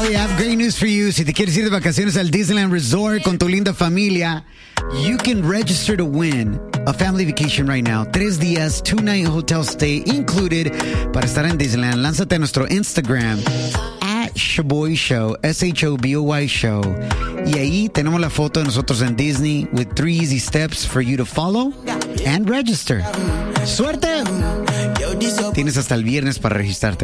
we have great news for you. Si te quieres ir de vacaciones al Disneyland Resort con tu linda familia, you can register to win a family vacation right now. 3 días, 2-night hotel stay included para estar en Disneyland. Lánzate a nuestro Instagram, @Shoboy Show, SHOBOY Show. Y ahí tenemos la foto de nosotros en Disney with 3 easy steps for you to follow and register. ¡Suerte! Tienes hasta el viernes para registrarte.